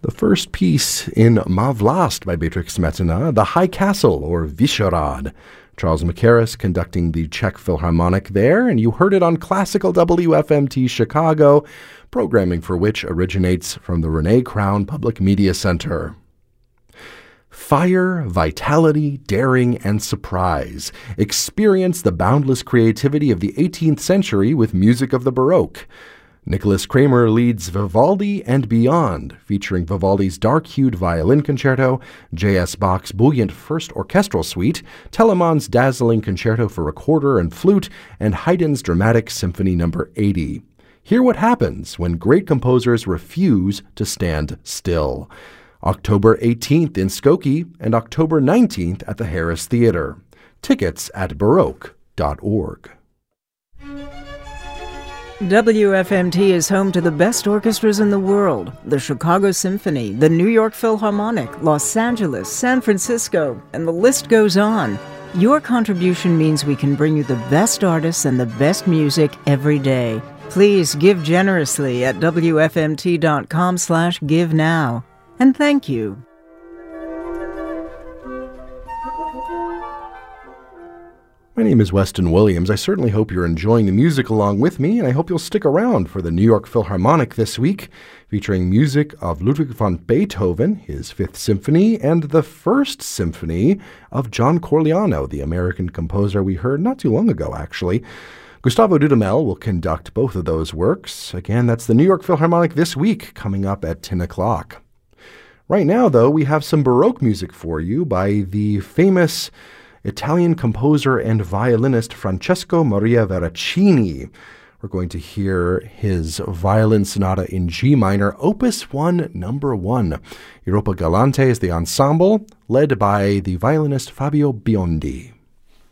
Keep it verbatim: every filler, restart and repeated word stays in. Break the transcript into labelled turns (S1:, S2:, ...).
S1: The first piece in Ma Vlast by Beatrix Smetana, The High Castle, or Vyšehrad. Charles Mackerras conducting the Czech Philharmonic there, and you heard it on Classical W F M T Chicago, programming for which originates from the Renee Crown Public Media Center. Fire, vitality, daring, and surprise. Experience the boundless creativity of the eighteenth century with music of the Baroque. Nicholas Kramer leads Vivaldi and Beyond, featuring Vivaldi's dark-hued violin concerto, J S. Bach's buoyant First Orchestral Suite, Telemann's dazzling concerto for recorder and flute, and Haydn's dramatic Symphony Number eighty. Hear what happens when great composers refuse to stand still. October eighteenth in Skokie and October nineteenth at the Harris Theater. Tickets at baroque dot org.
S2: W F M T is home to the best orchestras in the world. The Chicago Symphony, the New York Philharmonic, Los Angeles, San Francisco, and the list goes on. Your contribution means we can bring you the best artists and the best music every day. Please give generously at W F M T dot com slash give now. And thank you.
S1: My name is Weston Williams. I certainly hope you're enjoying the music along with me, and I hope you'll stick around for the New York Philharmonic this week, featuring music of Ludwig van Beethoven, his Fifth Symphony, and the First Symphony of John Corigliano, the American composer we heard not too long ago, actually. Gustavo Dudamel will conduct both of those works. Again, that's the New York Philharmonic this week, coming up at ten o'clock. Right now, though, we have some Baroque music for you by the famous Italian composer and violinist Francesco Maria Veracini. We're going to hear his violin sonata in G minor, Opus one, number one. Europa Galante is the ensemble, led by the violinist Fabio Biondi.